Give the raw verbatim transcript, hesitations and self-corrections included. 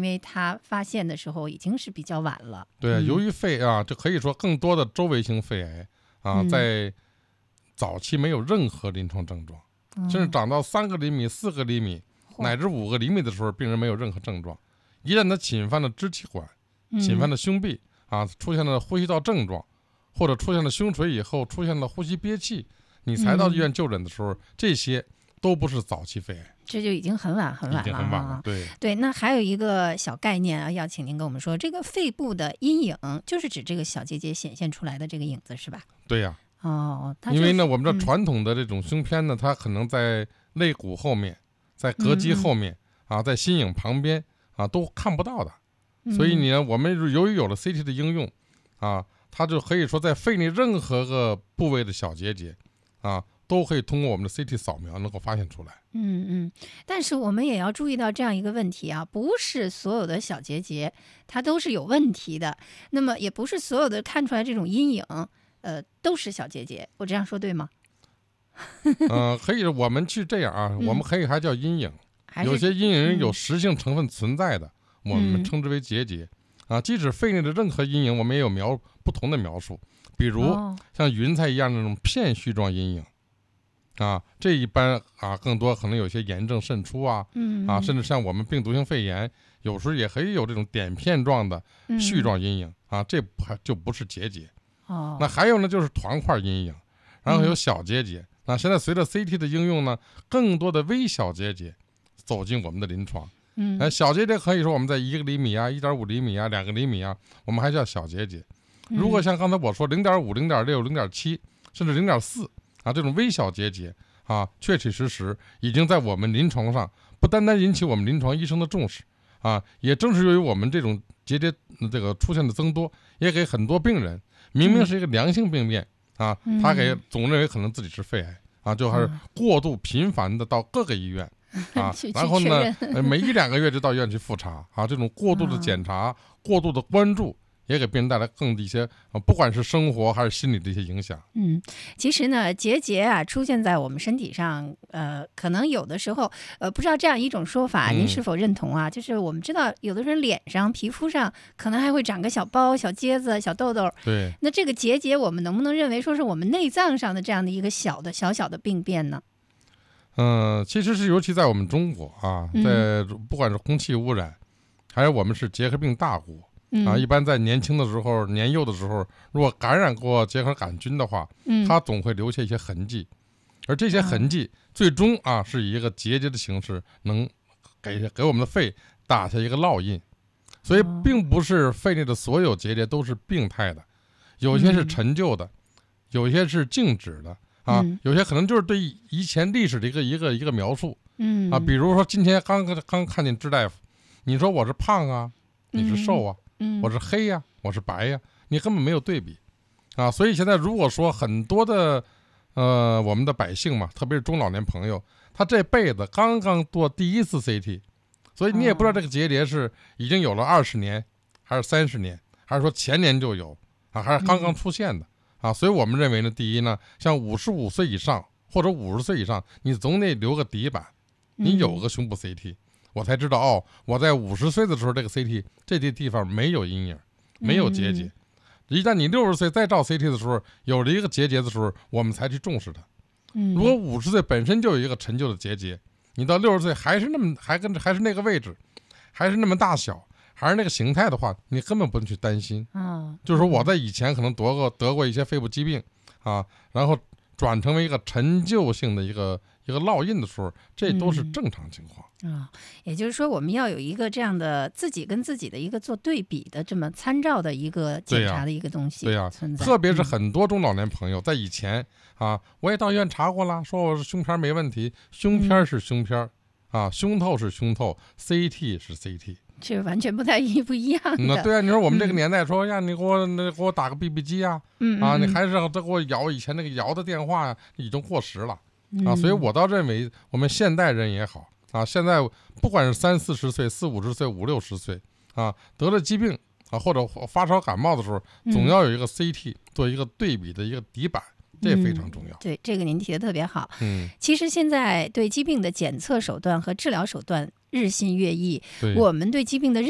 为它发现的时候已经是比较晚了。 对， 嗯、 由于肺啊，这可以说更多的周围性肺癌啊， 嗯、 在早期没有任何临床症状， 嗯、 甚至长到三个厘米、四个厘米乃至五个厘米的时候，病人没有任何症状。一旦它侵犯了支气管，侵犯了胸壁啊，出现了呼吸道症状，或者出现了胸垂以后出现了呼吸憋气，你才到医院就诊的时候，嗯、这些都不是早期肺癌， 这就已经很晚很晚了， 已经很晚了。对对，那还有一个小概念啊，要请您跟我们说，这个肺部的阴影就是指这个小结节显现出来的这个影子是吧？ 对呀、 啊，哦，它就是、 因为呢，我们这传统的这种胸片呢，嗯、它可能在肋骨后面，在膈肌后面、嗯、啊，在心影旁边啊都看不到的。所以你呢，我们由于有了 C T 的应用，啊，它就可以说在肺内任何个部位的小结节，啊，都可以通过我们的 C T 扫描能够发现出来。 嗯嗯，但是我们也要注意到这样一个问题啊，不是所有的小结节它都是有问题的，那么也不是所有的看出来这种阴影，呃，都是小结节。我这样说对吗？ 嗯、呃，可以，我们去这样啊，嗯、我们可以还叫阴影，有些阴影有实性成分存在的。嗯我们称之为结节，啊，即使肺内的任何阴影，我们也有描不同的描述，比如像云彩一样的那种片絮状阴影，啊，这一般啊更多可能有些炎症渗出啊，啊，甚至像我们病毒性肺炎，有时候也可以有这种点片状的絮状阴影，啊，这还就不是结节。 哦， 那还有呢，就是团块阴影，然后有小结节。那现在随着 C T 的应用呢，更多的微小结节走进我们的临床。 嗯， 呃，小结节可以说我们在一个厘米啊、一点五厘米啊、两个厘米啊，我们还叫小结节。如果像刚才我说零点五、零点六、零点七，甚至零点四啊这种微小结节啊，确确实实已经在我们临床上不单单引起我们临床医生的重视啊，也正是由于我们这种结节这个出现的增多，也给很多病人明明是一个良性病变啊，他给总认为可能自己是肺癌啊，就还是过度频繁的到各个医院。啊，然后呢，每一两个月就到医院去复查啊，这种过度的检查、啊、过度的关注，也给病人带来更一些、啊，不管是生活还是心理的一些影响。 嗯，其实呢，结节啊出现在我们身体上，呃，可能有的时候，呃，不知道这样一种说法，您是否认同啊？嗯、就是我们知道，有的人脸上、皮肤上可能还会长个小包、小疖子、小痘痘。 对。 那这个结节，我们能不能认为说是我们内脏上的这样的一个小的、小小的病变呢？ 嗯、呃，其实是尤其在我们中国啊，在不管是空气污染，还是我们是结核病大国、嗯、啊，一般在年轻的时候、年幼的时候，如果感染过结核杆菌的话，嗯，它总会留下一些痕迹，而这些痕迹最终啊是以一个结节的形式，能给给我们的肺打下一个烙印。所以，并不是肺内的所有结节都是病态的，有些是陈旧的，有些是静止的。啊，有些可能就是对以前历史的一个一个一个描述，嗯啊，比如说今天刚刚看见支大夫，你说我是胖啊，你是瘦啊，嗯，我是黑呀、啊，我是白呀、啊，你根本没有对比，啊，所以现在如果说很多的呃我们的百姓嘛，特别是中老年朋友，他这辈子刚刚做第一次 C T， 所以你也不知道这个结节是已经有了二十年，还是三十年，还是说前年就有啊，还是刚刚出现的。嗯啊，所以我们认为呢，第一呢，像五十五岁以上或者五十岁以上，你总得留个底板，你有个胸部 C T，、嗯、我才知道哦，我在五十岁的时候这个 C T 这些地方没有阴影，没有结节。嗯、一旦你六十岁再照 C T 的时候，有了一个结节的时候，我们才去重视它。嗯、如果五十岁本身就有一个陈旧的结节，你到六十岁还是那么还跟还是那个位置，还是那么大小。还是那个形态的话，你根本不用去担心。嗯，就是说我在以前可能得过得过一些肺部疾病啊，然后转成为一个陈旧性的一个一个烙印的时候，这都是正常情况。 嗯、啊，也就是说，我们要有一个这样的自己跟自己的一个做对比的这么参照的一个检查的一个东西。 对呀、啊，特别是很多中老年朋友在以前啊，我也到医院查过了，说我是胸片没问题，胸片是胸片、嗯、啊，胸透是胸透 ，C T 是 C T。 这完全不太一不一样的。 那、嗯、对啊，你说我们这个年代说、嗯、呀，你给我那给我打个 B B 机啊，嗯啊，你还是再给我摇以前那个摇的电话呀，已经过时了、嗯、啊。所以我倒认为我们现代人也好啊，现在不管是三四十岁、四五十岁、五六十岁啊，得了疾病啊或者发烧感冒的时候，总要有一个 C T 做一个对比的一个底板。这非常重要、嗯。 对，这个您提的特别好。 嗯， 其实现在对疾病的检测手段和治疗手段日新月异，我们对疾病的认